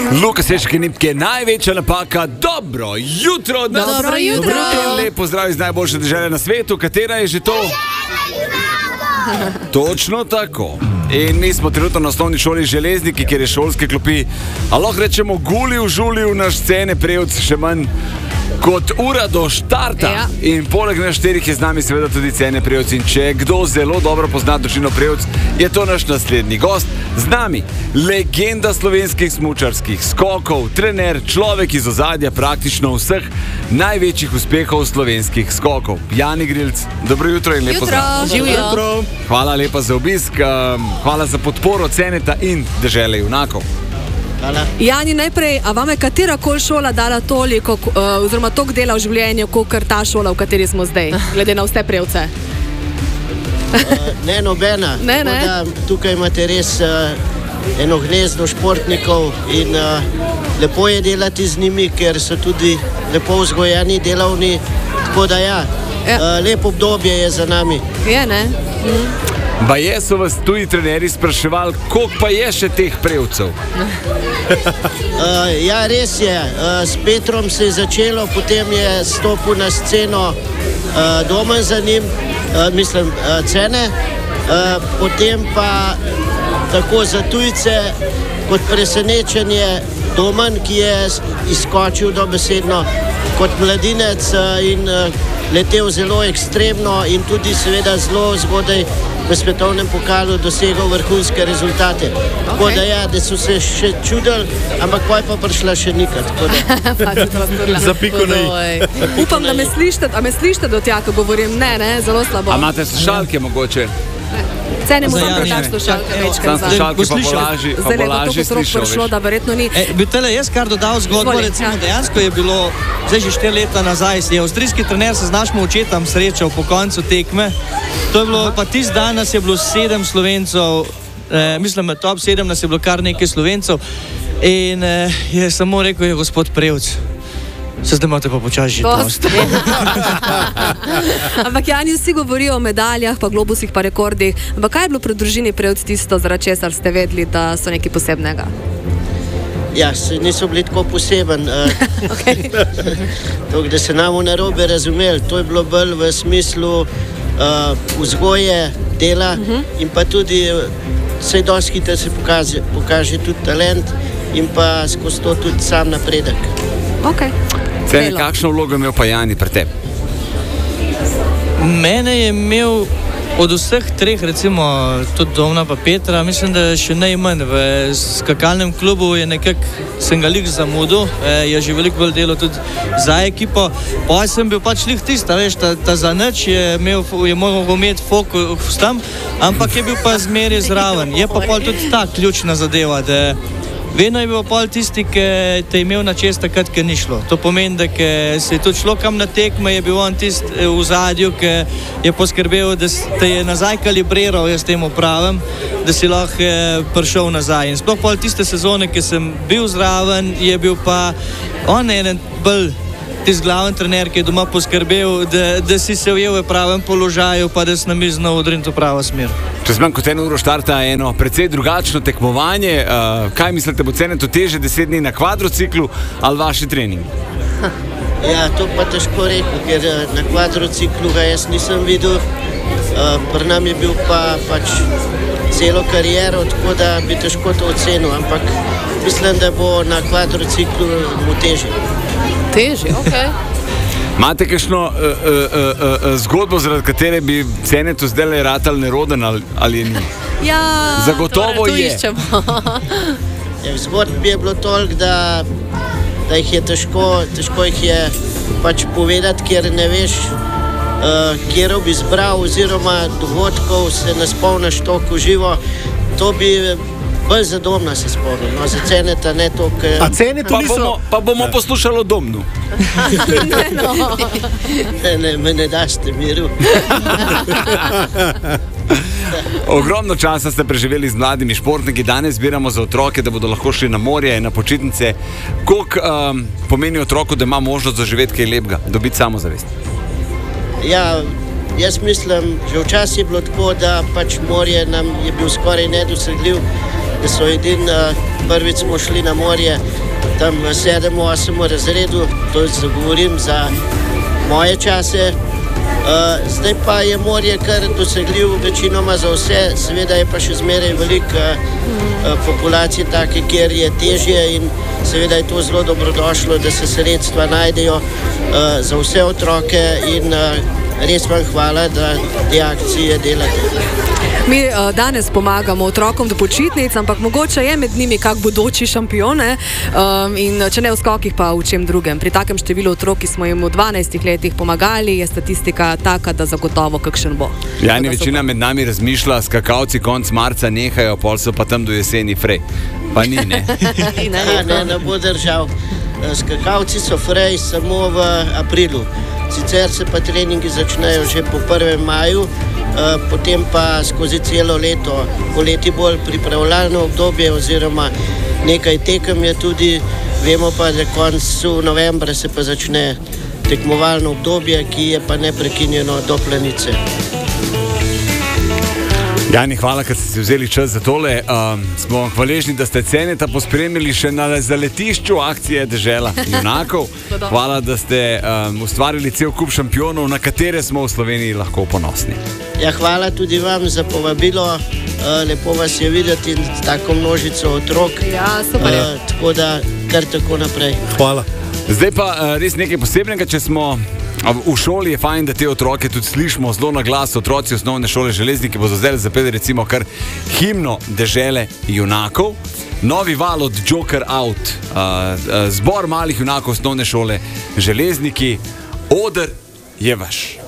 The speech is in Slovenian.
Luka Sečke Nipke, največja napaka. Dobro jutro. Dobro jutro. Lepo zdrav iz najboljše dežele na svetu. Katera je že to? Točno tako. In mi smo trenutno na osnovni šoli Železniki, kjer je šolske klopi. A lahko rečemo gulil, žulil naš scene prejevc še manj kot ura do štarta. Ja. In poleg nas štirih je z nami seveda tudi cene prejevc. In če kdo zelo dobro pozna družino prejevc, je to naš naslednji gost. Z nami legenda slovenskih smučarskih skokov, trener, človek iz ozadja praktično vseh največjih uspehov slovenskih skokov. Jani Grilc, dobro jutro in lepo zdrav. Živijo. Hvala lepa za obisk, hvala za podporo Ceneta in Dežele junakov. Hvala. Jani, najprej, a vam je katera koli šola dala toliko, oziroma toliko dela v življenju, kot ta šola, v kateri smo zdaj, glede na vse prejevce? Ne, nobena. Ne. Tukaj imate res eno gnezdo športnikov in lepo je delati z njimi, ker so tudi lepo vzgojeni, delavni. Tako da lepo obdobje je za nami. Je, ne? Baje so vas tuji trenerji spraševali, koliko pa je še teh prejevcev? Ja, res je. S Petrom se je začelo, potem je stopil na sceno Domen za njim, Cene, potem pa tako za tujce kot presenečenje Domen, ki je izskočil dobesedno kot mladinec in letel zelo ekstremno in tudi seveda zelo zgodaj v svetovnem pokalu dosegal vrhunske rezultate. Tako da so se še čudili, ampak pa je pa prišla še Nika. Za piko na i. Upam, da me slišite do tja, ko govorim. Ne, zelo slabo. A imate slušalke mogoče? Cene mu sam predaš slušalke. Slušalke pa bo lažje slišal. Da verjetno ni. Bi tele jaz kar dodal zgodbo, recimo dejansko je bilo, zdaj že 4 leta nazaj, je avstrijski trener se z našim očetom srečal po koncu tekme. To je bilo, pa tisti dan nas je bilo 7 Slovencev, mislim, top 7 nas je bilo kar nekaj Slovencev in je samo rekel, gospod Prevc, se zdaj imate pa počasi že dost. Ampak Jani, vsi govorijo o medaljah, pa globusih, pa rekordih. Ampak kaj je bilo pri družini Prevc tisto, zaradi česar ste vedeli, da so nekaj posebnega? Ja, niso bili tako poseben. Da se nam narobe razumeli, to je bilo bolj v smislu vzgoje, dela in pa tudi vsej dosti hitro se pokaže tudi talent in pa skozi to tudi sam napredek. Cene, kakšno vlogo je imel pa Jani pri tebi? Mene je imel od vseh treh, recimo tudi Domna pa Petra, mislim, da še najmanj. V skakalnem klubu je sem ga lik zamudil, je že veliko bolj delal tudi za ekipo. Pa sem bil pač lih tista, veš, ta za nič je moral imeti fokus tam, ampak je bil pa zmeraj zraven. Je pa pol tudi ta ključna zadeva, da vedno je bil pol tisti, ki te je imel na čest takrat, ki ni šlo. To pomeni, da se je tudi šlo kam na tekme, je bil on tisti v zadju, ki je poskrbel, da te je nazaj kalibriral, jaz temu pravim, da si lahko prišel nazaj. In sploh pol tiste sezone, ki sem bil zraven, je bil pa on eden bolj tisti glaven trener, ki je doma poskrbel, da si se ujel v pravem položaju, pa da si nam znal odriniti v pravo smer. Čez manj kot 1 uro štarta eno precej drugačno tekmovanje. Kaj mislite, bo Cenetu teže 10 dni na kvadrociklu ali vaši treningi? Ja, to pa težko rekel, ker na kvadrociklu ga jaz nisem videl. Pri nam je bil pa pač celo kariero, tako da bi težko to ocenil, ampak mislim, da bo na kvadrociklu mu teže. Teže, Imate kakšno zgodbo, zaradi katere bi Cenetu zdaj ratal neroden ali ni? Ja, zagotovo je. Zgodb je bilo toliko, da jih je težko jih je pač povedati, ker ne veš, kjer bi zbral oziroma dogodkov se ne spomniš toliko živo. To bi bolj za Domna se spomnim, no za Ceneta ne toliko. A Cenetu niso? Pa bomo poslušali o Domnu. Ne, me ne daste miru. Ogromno časa ste preživeli z mladimi športniki, danes zbiramo za otroke, da bodo lahko šli na morje, na počitnice. Koliko pomeni otroku, da ima možnost zaživeti kaj lepega, dobiti samozavest? Ja, jaz mislim, že včasih je bilo tako, da pač morje nam je bil skoraj nedosegljiv. da so prvič smo šli na morje tam v 7-8 razredu, to zagovorim za moje čase. Zdaj pa je morje kar dosegljivo večinoma za vse, seveda je pa še zmeraj veliko populacije take, kjer je težje in seveda je to zelo dobrodošlo, da se sredstva najdejo za vse otroke in res vam hvala, da te akcije delate. Mi danes pomagamo otrokom do počitnic, ampak mogoče je med njimi kak bodoči šampion, in če ne v skokih, pa v čem drugem. Pri takem številu otrok, ki smo jim v 12 letih pomagali, je statistika taka, da zagotovo kakšen bo. Jani, večina med nami razmišlja, skakalci konc marca nehajo, pol so pa tam do jeseni frej. Pa ni, ne? Ne bo držal. Skakalci so frej samo v aprilu. Sicer se pa treningi začnejo že po 1. maju, potem pa skozi celo leto, poleti bolj pripravljalno obdobje oziroma nekaj tekem je tudi, vemo pa, da koncu novembra se pa začne tekmovalno obdobje, ki je pa neprekinjeno do Planice. Jani, hvala, ker ste si vzeli čas za tole. Smo vam hvaležni, da ste Ceneta pospremili še na zaletišču akcije Dežela junakov. Hvala, da ste ustvarili cel kup šampionov, na katere smo v Sloveniji lahko ponosni. Ja, hvala tudi vam za povabilo. Lepo vas je videti in tako množico otrok. Ja, super je. Tako da kar tako naprej. Hvala. Zdaj pa res nekaj posebnega, če smo v šoli, je fajn, da te otroke tudi slišimo zelo na glas. Otroci osnovne šole Železniki bodo zdaj zapeli recimo kar himno Dežele junakov. Novi val od Joker Out, zbor malih junakov osnovne šole Železniki. Oder je vaš.